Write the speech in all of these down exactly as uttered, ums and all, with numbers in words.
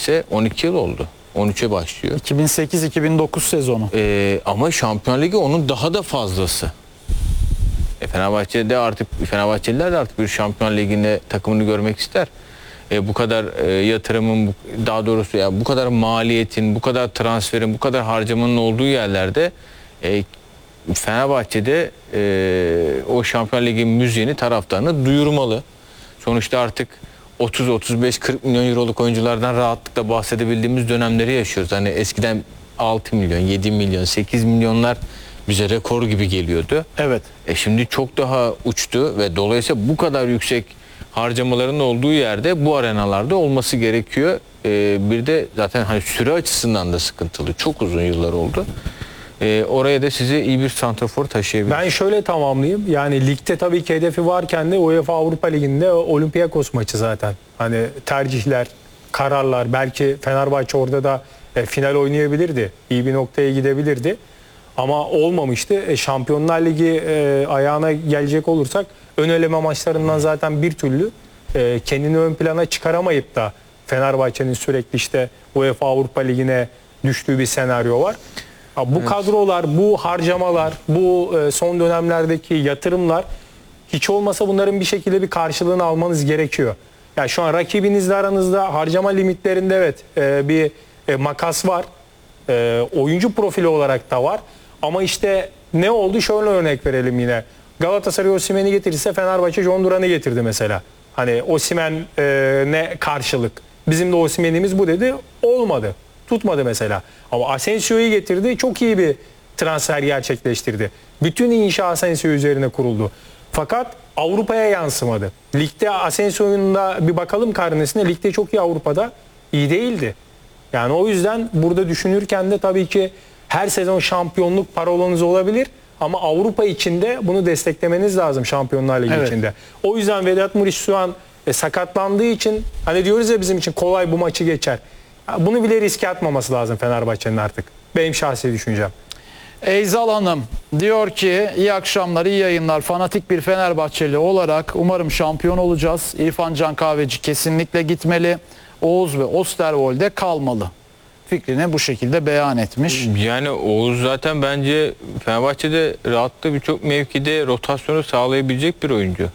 gitse on iki yıl oldu. on üçe başlıyor. iki bin sekiz iki bin dokuz sezonu. Ee, ama Şampiyon Ligi onun daha da fazlası. E, Fenerbahçe'de artık Fenerbahçeliler de artık bir Şampiyon Ligi'nde takımını görmek ister. E, bu kadar e, yatırımın, bu, daha doğrusu ya bu kadar maliyetin, bu kadar transferin, bu kadar harcamanın olduğu yerlerde e, Fenerbahçe'de e, o Şampiyon Ligi müziğini, taraftarını duyurmalı. Sonuçta artık otuz otuz beş kırk milyon euroluk oyunculardan rahatlıkla bahsedebildiğimiz dönemleri yaşıyoruz. Hani eskiden altı milyon, yedi milyon, sekiz milyonlar bize rekor gibi geliyordu. Evet. E şimdi çok daha uçtu ve dolayısıyla bu kadar yüksek harcamaların olduğu yerde bu arenalarda olması gerekiyor. E, bir de zaten hani süre açısından da sıkıntılı. Çok uzun yıllar oldu. E, oraya da size iyi bir santrafor taşıyabilir. Ben şöyle tamamlayayım. Yani ligde tabii ki hedefi varken de UEFA Avrupa Ligi'nde Olympiakos maçı zaten. Hani tercihler, kararlar, belki Fenerbahçe orada da e, final oynayabilirdi. İyi bir noktaya gidebilirdi. Ama olmamıştı. E, Şampiyonlar Ligi e, ayağına gelecek olursak ön eleme maçlarından zaten bir türlü e, kendini ön plana çıkaramayıp da Fenerbahçe'nin sürekli işte UEFA Avrupa Ligi'ne düştüğü bir senaryo var. Bu evet. kadrolar, bu harcamalar, bu e, son dönemlerdeki yatırımlar hiç olmasa bunların bir şekilde bir karşılığını almanız gerekiyor. Yani şu an rakibinizle aranızda harcama limitlerinde evet e, bir e, makas var. E, oyuncu profili olarak da var. Ama işte ne oldu? Şöyle örnek verelim yine. Galatasaray Osimhen'i getirirse Fenerbahçe John Duran'ı getirdi mesela. Hani Osimhen e, ne karşılık? Bizim de Osimhen'imiz bu dedi. Olmadı. Tutmadı mesela. Ama Asensio'yu getirdi. Çok iyi bir transfer gerçekleştirdi. Bütün inşa Asensio üzerine kuruldu. Fakat Avrupa'ya yansımadı. Ligde Asensio'nun da bir bakalım karnesine. Ligde çok iyi, Avrupa'da iyi değildi. Yani o yüzden burada düşünürken de tabii ki her sezon şampiyonluk parolanız olabilir. Ama Avrupa içinde bunu desteklemeniz lazım, Şampiyonlar Ligi evet. içinde. O yüzden Vedat Muriç şu an e, sakatlandığı için hani diyoruz ya bizim için kolay bu maçı geçer. Bunu bile riske atmaması lazım Fenerbahçe'nin artık. Benim şahsi düşüncem. Eyzal Hanım diyor ki iyi akşamlar, iyi yayınlar. Fanatik bir Fenerbahçeli olarak umarım şampiyon olacağız. İrfan Can Kahveci kesinlikle gitmeli. Oğuz ve Osterwolde kalmalı. Fikrini bu şekilde beyan etmiş. Yani Oğuz zaten bence Fenerbahçe'de rahatlıkla birçok mevkide rotasyonu sağlayabilecek bir oyuncu.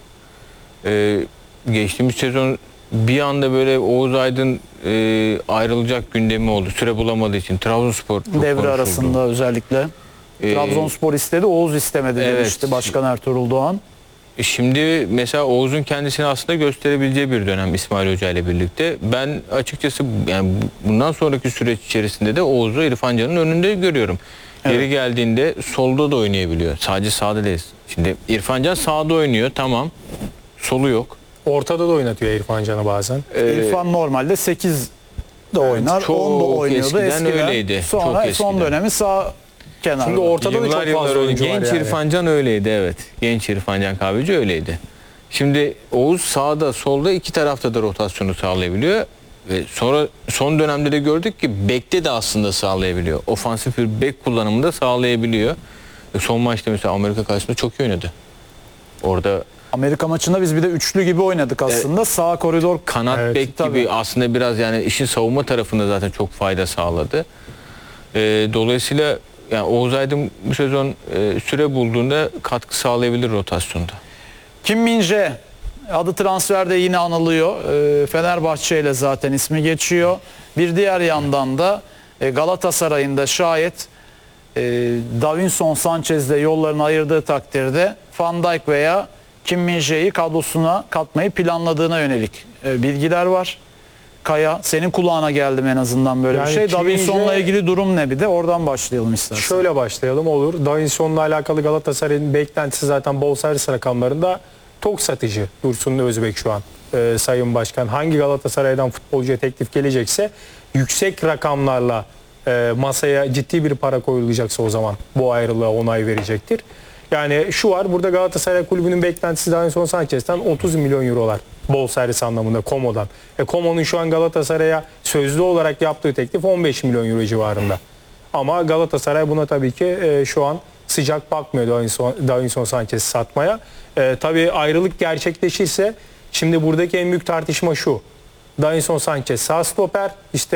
Ee, geçtiğimiz sezon bir anda böyle Oğuz Aydın e, ayrılacak gündemi oldu. Süre bulamadığı için. Trabzonspor çok devre konuşuldu. arasında özellikle. Ee, Trabzonspor istedi, Oğuz istemedi evet. demişti Başkan Ertuğrul Doğan. Şimdi mesela Oğuz'un kendisini aslında gösterebileceği bir dönem İsmail Hoca ile birlikte. Ben açıkçası yani bundan sonraki süreç içerisinde de Oğuz'u İrfan Can'ın önünde görüyorum. Evet. Yeri geldiğinde solda da oynayabiliyor. Sadece sağda değil. Şimdi İrfan Can sağda oynuyor, tamam. Solu yok. Ortada da oynatıyor İrfan Can'ı bazen. Ee, İrfan normalde sekiz de oynar, çok on da oynuyordu eskiden. eskiden Öyleydi. Sonra çok son dönemi sağ kenarda. Şimdi ortada yıllar, da çok fazla oyuncu genç var yani. İrfan Can öyleydi evet. Genç İrfan Can Kahveci öyleydi. Şimdi Oğuz sağda solda iki tarafta da rotasyonu sağlayabiliyor. Ve sonra son dönemde de gördük ki bekte de aslında sağlayabiliyor. Ofansif bir bek kullanımını da sağlayabiliyor. Ve son maçta mesela Amerika karşısında çok iyi oynadı. Orada Amerika maçında biz bir de üçlü gibi oynadık aslında. E, Sağ koridor kanat evet, bek tabii. gibi aslında biraz yani işin savunma tarafında zaten çok fayda sağladı. E, dolayısıyla yani Oğuz Aydın bu sezon e, süre bulduğunda katkı sağlayabilir rotasyonda. Kim Min-jae adı transferde yine anılıyor. E, Fenerbahçe ile zaten ismi geçiyor. Bir diğer yandan da e, Galatasaray'ın da şayet e, Davinson Sanchez'le yollarını ayırdığı takdirde Van Dijk veya Kim Min-jae'yi kadrosuna katmayı planladığına yönelik e, bilgiler var. Kaya, senin kulağına geldim en azından böyle yani bir şey. Davinson'la ilgili durum ne, bir de oradan başlayalım istersen. Şöyle başlayalım olur. Davinson'la alakalı Galatasaray'ın beklentisi zaten bonservis rakamlarında tok satıcı Dursun Özbek şu an. Ee, Sayın Başkan hangi Galatasaray'dan futbolcuya teklif gelecekse yüksek rakamlarla e, masaya ciddi bir para koyulacaksa o zaman bu ayrılığa onay verecektir. Yani şu var, burada Galatasaray Kulübü'nün beklentisi Davinson Sanchez'ten otuz milyon eurolar bonservis anlamında Komo'dan. E, Komo'nun şu an Galatasaray'a sözlü olarak yaptığı teklif on beş milyon euro civarında. Ama Galatasaray buna tabii ki e, şu an sıcak bakmıyor Davinson, Davinson Sanchez'i satmaya. E, tabii ayrılık gerçekleşirse şimdi buradaki en büyük tartışma şu. Davinson Sanchez sağ stoper, işte